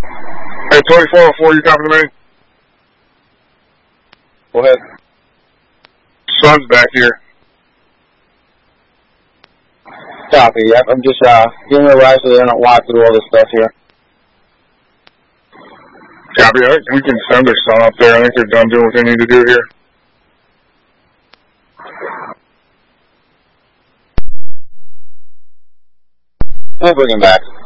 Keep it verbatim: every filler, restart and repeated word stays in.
Hey, twenty-four oh four, you copy me? Go ahead. Sun's back here. Copy, yep. I'm just uh, giving it a ride so they don't walk through all this stuff here. Copy, I think we can send their son up there. I think they're done doing what they need to do here. We'll bring him back.